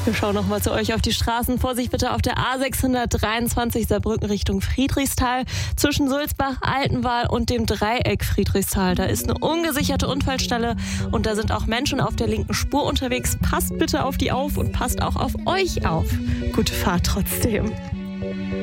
Wir schauen nochmal zu euch auf die Straßen. Vorsicht bitte auf der A623 Saarbrücken Richtung Friedrichsthal. Zwischen Sulzbach, Altenwal und dem Dreieck Friedrichsthal. Da ist eine ungesicherte Unfallstelle und da sind auch Menschen auf der linken Spur unterwegs. Passt bitte auf die auf und passt auch auf euch auf. Gute Fahrt trotzdem.